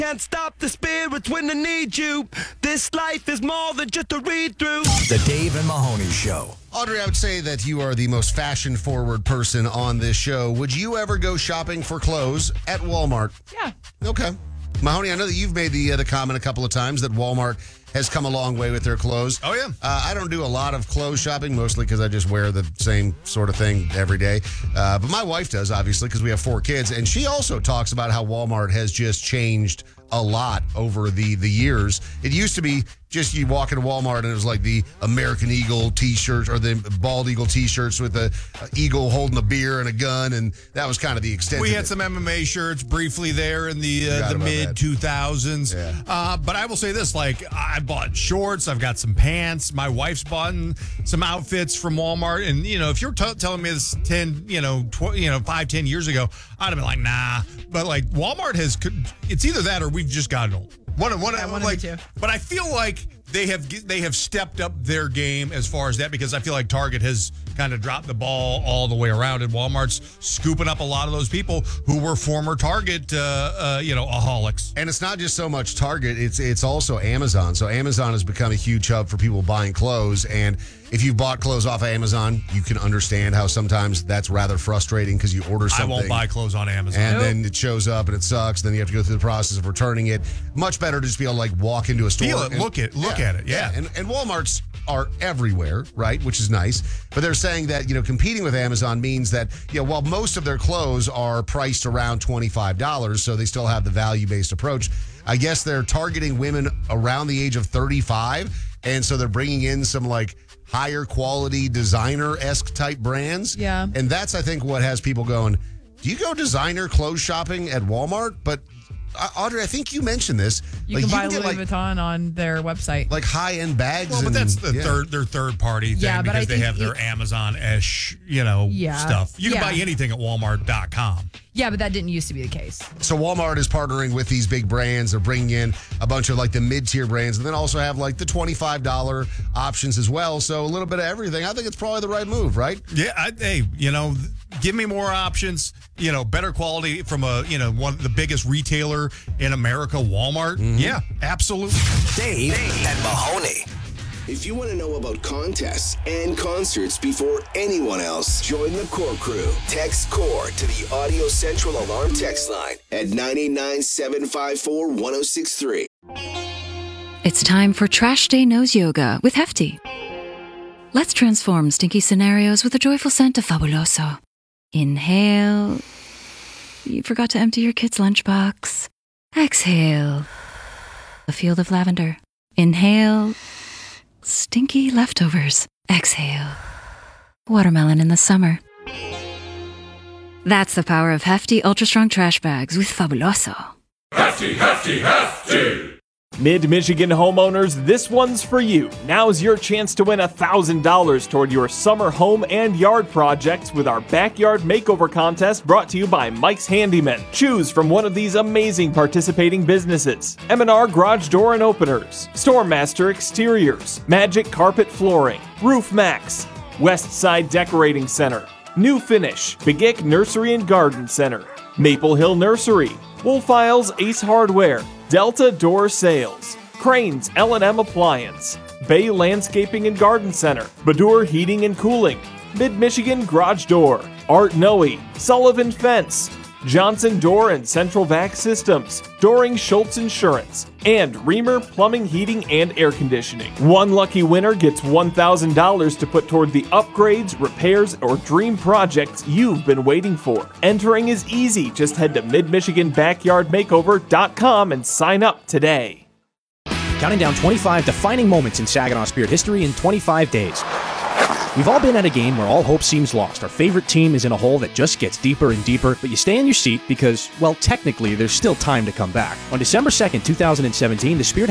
Can't stop the spirits when they need you. This life is more than just a read-through. The Dave and Mahoney Show. Audrey, I would say that you are the most fashion-forward person on this show. Would you ever go shopping for clothes at Walmart? Yeah. Okay. Mahoney, I know that you've made the comment a couple of times that Walmart has come a long way with their clothes. Oh, yeah. I don't do a lot of clothes shopping, mostly because I just wear the same sort of thing every day. But my wife does, obviously, because we have 4 kids. And she also talks about how Walmart has just changed a lot over the years. It used to be just you walk into Walmart and it was like the American Eagle t-shirts or the bald eagle t-shirts with the eagle holding a beer and a gun, and that was kind of the extent. We had some MMA shirts briefly there in the mid 2000s. Yeah. But I will say this: like, I bought shorts, I've got some pants, my wife's bought some outfits from Walmart, and if you're telling me this 5-10 years ago, I'd have been like, nah. But like Walmart it's either that or we've just gotten old. One of the two. But I feel like they have stepped up their game as far as that, because I feel like Target has kind of dropped the ball all the way around, and Walmart's scooping up a lot of those people who were former Target, aholics. And it's not just so much Target; it's also Amazon. So Amazon has become a huge hub for people buying clothes, and if you've bought clothes off of Amazon, you can understand how sometimes that's rather frustrating because you order something. I won't buy clothes on Amazon. And then it shows up and it sucks. Then you have to go through the process of returning it. Much better to just be able to like walk into a store. Feel it, look at it. Yeah. And Walmarts are everywhere, right? Which is nice. But they're saying that, competing with Amazon means that, while most of their clothes are priced around $25, so they still have the value-based approach, I guess they're targeting women around the age of 35. And so they're bringing in some like higher quality designer-esque type brands. Yeah. And that's, I think, what has people going, do you go designer clothes shopping at Walmart? But Audrey, I think you mentioned this. You can buy Louis Vuitton on their website. Like high-end bags. Well, but that's their third-party thing, because they have their Amazon-ish, stuff. You can buy anything at Walmart.com. Yeah, but that didn't used to be the case. So Walmart is partnering with these big brands. They're bringing in a bunch of like the mid-tier brands, and then also have like the $25 options as well. So a little bit of everything. I think it's probably the right move, right? Yeah. Give me more options. Better quality from one of the biggest retailer in America, Walmart. Mm-hmm. Yeah, absolutely. Dave and Mahoney. If you want to know about contests and concerts before anyone else, join the Core Crew. Text Core to the Audio Central Alarm text line at 989-754-1063. It's time for Trash Day Nose Yoga with Hefty. Let's transform stinky scenarios with a joyful scent of Fabuloso. Inhale. You forgot to empty your kid's lunchbox. Exhale. A field of lavender. Inhale. Stinky leftovers. Exhale. Watermelon in the summer. That's the power of Hefty Ultra Strong Trash Bags with Fabuloso. Hefty, hefty, hefty! Mid-Michigan homeowners, this one's for you. Now's your chance to win $1,000 toward your summer home and yard projects with our Backyard Makeover Contest brought to you by Mike's Handyman. Choose from one of these amazing participating businesses: M&R Garage Door and Openers, Stormmaster Exteriors, Magic Carpet Flooring, Roof Max, Westside Decorating Center, New Finish, Begic Nursery and Garden Center, Maple Hill Nursery, Wolf Isles Ace Hardware, Delta Door Sales, Cranes L&M Appliance, Bay Landscaping and Garden Center, Badur Heating and Cooling, Mid-Michigan Garage Door, Art Noe, Sullivan Fence, Johnson Door and Central Vac Systems, Doring Schultz Insurance, and Reamer Plumbing, Heating, and Air Conditioning. One lucky winner gets $1,000 to put toward the upgrades, repairs, or dream projects you've been waiting for. Entering is easy. Just head to midmichiganbackyardmakeover.com and sign up today. Counting down 25 defining moments in Saginaw Spirit history in 25 days. We've all been at a game where all hope seems lost. Our favorite team is in a hole that just gets deeper and deeper, but you stay in your seat because, well, technically, there's still time to come back. On December 2nd, 2017, the Spirit